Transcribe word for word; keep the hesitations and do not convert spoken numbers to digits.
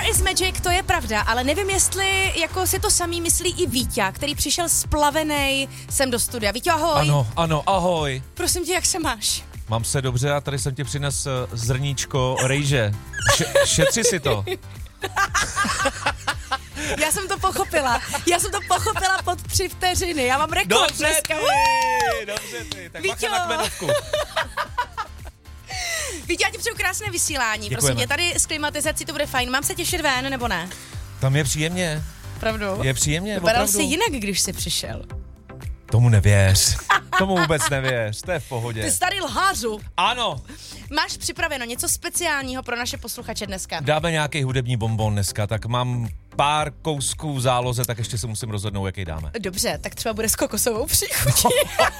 is magic, to je pravda, ale nevím, jestli jako si to samý myslí i Víťa, který přišel splavenej sem do studia. Víťo, ahoj. Ano, ano, ahoj. Prosím tě, jak se máš? Mám se dobře a tady jsem ti přines zrníčko rejže. Š- šetři si to. Já jsem to pochopila. Já jsem to pochopila pod tři vteřiny. Já mám rekord Dobře dneska. ty, dobře ty. Tak Víťo. bacha na kmenovku. Víte, já ti přeju krásné vysílání. Děkujeme. Prosím tě, tady s klimatizací to bude fajn. Mám se těšit ven, nebo ne? Tam je příjemně. Pravdu? Je příjemně, Vypadal opravdu. jsi jinak, když jsi přišel. Tomu nevěř. Tomu vůbec nevěř. To je v pohodě. Ty starý lhářu. Ano. Máš připraveno něco speciálního pro naše posluchače dneska? Dáme nějaký hudební bonbon dneska, tak mám pár kousků v záloze, tak ještě se musím rozhodnout, jaký dáme. Dobře, tak třeba bude s kokosovou příchutí.